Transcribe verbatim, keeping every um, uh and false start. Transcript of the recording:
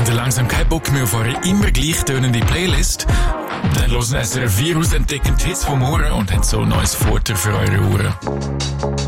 ihr langsam keinen Bock mehr auf eure immer gleich tönende Playlist? Dann hören S R F vier aus, entdecken die Hits vom Ohren und haben so ein neues Futter für eure Ohren.